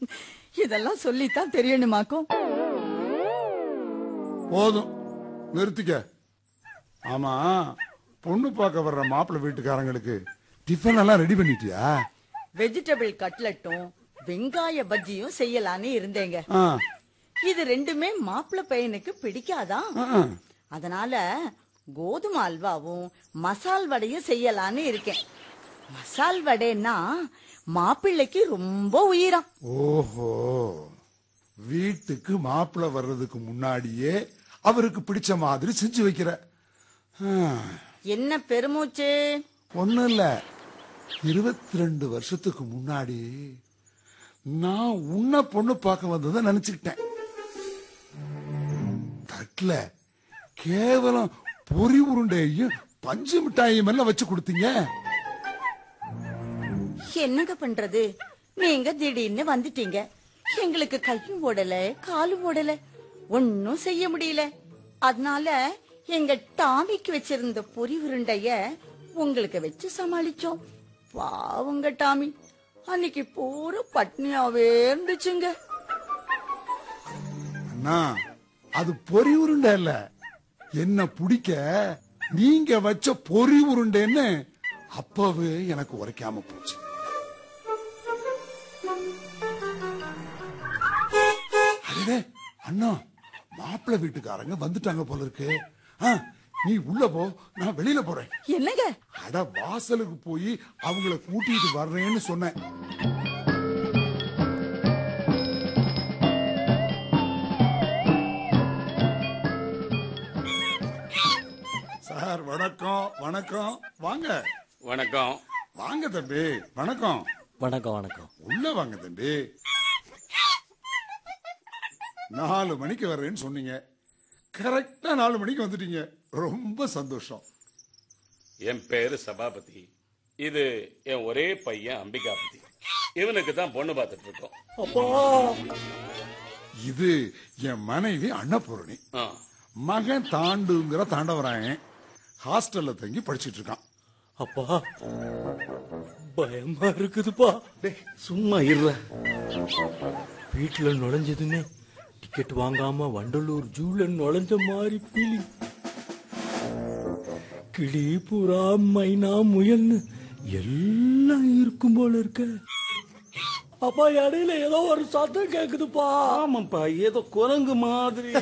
இதெல்லாம் சொல்லித்தான் தெரியணுமாக்கும். போதும், நிறுத்திக்க. ஆமா, பொண்ணு பார்க்க வர்ற மாப்பிள்ளை வீட்டுக்காரங்களுக்கு டிஃபன் எல்லாம் ரெடி பண்ணிட்டியா? வெஜிடபிள் கட்லெட்டும் வெங்காய பஜ்ஜியும் செய்யலான்னு இருந்தேங்க. இது ரெண்டுமே மாப்பிள்ளை பையனுக்கு பிடிக்காதான். அதனால கோதுமை அல்வாவும் மசால் வடையும் செய்யலான்னு இருக்கேன். மசால் வடைன்னா மாப்பிள்ளைக்கு ரொம்ப உயிரம். ஓஹோ, வீட்டுக்கு மாப்பிள்ளை வர்றதுக்கு முன்னாடியே அவருக்கு பிடிச்ச மாதிரி செஞ்சு வைக்கிற. என்ன பெருமூச்சு? ஒண்ணும் இல்ல, 22 வருஷத்துக்கு முன்னாடி நான் உன்ன பொண்ணு பார்க்க வந்ததை நினைச்சுக்கிட்டேன். தட்டுல கேவலம் பொறி உருண்டையும் பஞ்சு மிட்டாயும் எல்லாம் வச்சு கொடுத்தீங்க. என்னங்க பண்றது, நீங்க திடீர்னு வந்துட்டீங்க. எங்களுக்கு கையும் ஓடல காலும் ஓடல, ஒன்னும் செய்ய முடியல. அதனால எங்க டாமிக்கு வச்சிருந்த பொறி உருண்டைய உங்களுக்கு வச்சு சமாளிச்சோம். பாவங்க டாமி அன்னைக்கு பூரா பட்னியாவே இருந்துச்சுங்க. அண்ணா, அது பொறி உருண்டை இல்ல, என்ன பிடிக்க நீங்க வச்ச பொறி உருண்டைன்னு அப்பவே எனக்கு உரைக்காம போச்சு. அடே அண்ணா, மாப்பிள்ளை வீட்டுக்காரங்க வந்துட்டாங்க போல இருக்கு. நீ உள்ள போ, நான் வெளியில போறேன். என்னங்க? அட, வாசலுக்கு போய் அவங்கள கூட்டிட்டு வர்றேன்னு சொன்னேன். சார் வணக்கம். வணக்கம், வாங்க. வணக்கம். வாங்க தம்பி. வணக்கம். வணக்கம். வணக்கம். உள்ள வாங்க தம்பி. 4 மணிக்கு வர்றேன்னு சொன்னீங்க, கரெக்டா 4 மணிக்கு வந்துட்டீங்க. ரொம்ப சந்தோஷம். என் பேரு சபாபதி. இது என் ஒரே பையன் அம்பிகாபதி. இவனுக்கு தான் பொண்ணு பார்த்துட்டு இருக்கோம். அப்பா, இது என் மனைவி அன்னபூரணி. ஆ. மகன் தாண்டுங்கிற தாண்டவராயன் ஹாஸ்டல்ல தங்கி படிச்சிட்டு இருக்கான். அப்பா, பயமா இருக்குதுப்பா. சும்மா இருற. வீட்டுல நுழைஞ்சதுமே டிக்கெட் வாங்காம வண்டலூர் ஜூல நுழைஞ்ச மாதிரி பீலிங். கிளி, புறா, மைனா, முயல்னு எல்லாம் இருக்கும் போல இருக்க. அப்பா, இடையில ஏதோ ஒரு சத்தம் கேக்குதுப்பா. ஆமாப்பா, ஏதோ குரங்கு மாதிரி.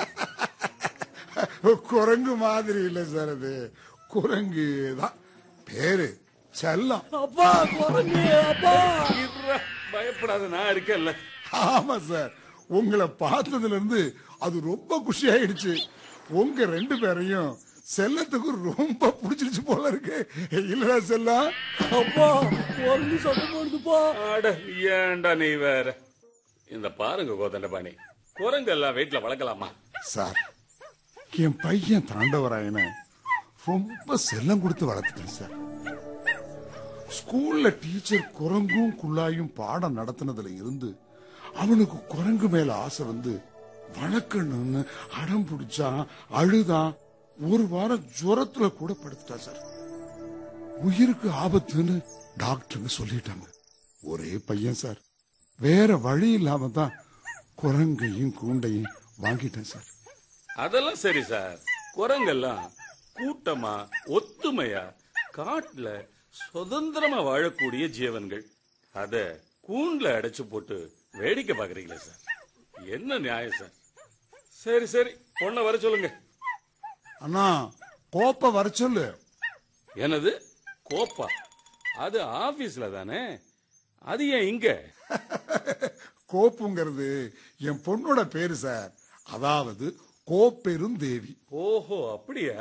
குரங்கு மாதிரி இல்ல சார், அது குரங்கு தான். பேரு செல்லம். அப்பா, குரங்கு. அப்பா, இருற, பயப்படாத, நான் இருக்கேன்ல. ஆமா சார், உங்களை பார்த்ததுல இருந்து அது ரொம்ப குஷி ஆயிடுச்சு. உங்க 2 பேரையும் செல்லத்துக்கு ரொம்ப பிடிச்சிருச்சு போல இருக்கு. இல்லடா செல்லம்? அப்பா, குரங்கு சத்தம் போடுதுப்பா. அட, ஏன்டா நீ வேற. இந்த பாருங்க கோதண்டபாணி, குரங்கு எல்லாம் வீட்டுல வளர்க்கலாமா? சார், என் பையன் தாண்டவராயனை ரொம்ப செல்லம் கொடுத்து வளர்த்துட்டேன் சார். ஸ்கூல்ல டீச்சர் குரங்கும் குள்ளாயும் பாடம் நடத்தினதுல இருந்து அவனுக்கு குரங்கு மேல ஆசை வந்து வளர்க்கணும்னு அடம் பிடிச்சான், அழுதான். ஒரு வாரம் ஜுரத்துல கூட படுத்துட்டான் சார். உயிருக்கு ஆபத்துன்னு டாக்டருங்க சொல்லிட்டாங்க. ஒரே பையன் சார், வேற வழி இல்லாம தான் குரங்கையும் கூண்டையும் வாங்கிட்டேன் சார். அதெல்லாம் சரி சார். குரங்கெல்லாம் கூட்டமா ஒத்துமையா காட்டுல சுதந்திரமா வாழக்கூடிய ஜீவன்கள். அத கூண்டுல அடைச்சு போட்டு வேடிக்கை பாக்குறீங்களா சார்? என்ன நியாயம் சார்? சரி சரி, பொண்ணை வர சொல்லுங்க. அண்ணா, கோப்ப வர சொல்லு. என்னது கோப்பா? அது ஆபீஸ்ல தானே, அது ஏன் இங்க? கோப்புங்கிறது என் பொண்ணோட பேரு சார். அதாவது கோப்பெரும் தேவி. ஓஹோ, அப்படியா?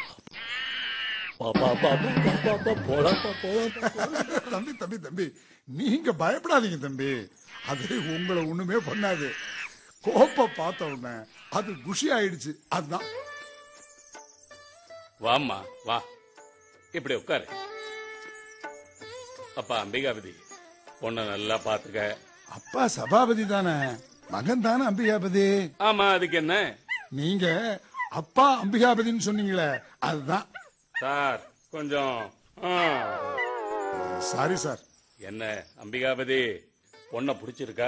தம்பி தம்பி தம்பி, நீங்க பயப்படாதீங்க தம்பி. அது உங்களை ஒண்ணுமே பண்ணாது. கோப்ப பார்த்த உடனே அது குஷி ஆயிடுச்சு, அதுதான். வாம்மா வா, இப்படி உட்காரு. அப்பா அம்பிகாபதி, பொண்ண நல்லா பாத்துக்க. அப்பா சபாபதி தானே, மகன் தானே அம்பிகாபதி. ஆமா, அதுக்கு என்ன? நீங்க அப்பா அம்பிகாபதின்னு சொன்னீங்களே, அதுதான். சார் கொஞ்சம் சாரி சார். என்ன அம்பிகாபதி, பொண்ண பிடிச்சிருக்கா?